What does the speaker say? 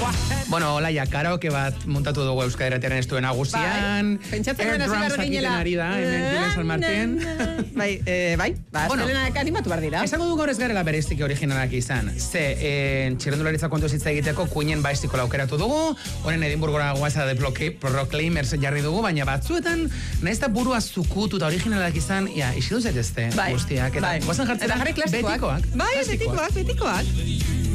Bueno, Olaia, karaoke bat muntatu dugu Euskadi Irratiaren estuen nagusian. Pentsatzen Air hasi behar drums ginela. ari da, hemen Julen San Martin. Bai, astelenak animatu behar dira. Esango du gaur ez garela bereziki originalak izan. Txirrendularitza kontu hitz egiteko Queenen baiziko aukeratu dugu, honen Edinburgora guaza de Proclaimers jarri dugu, baina batzuetan, nahiz eta burua zukutu eta originalak izan, isildu zaitezte guztiak. Eta guazan jartzen betikoak. Bai, betikoak.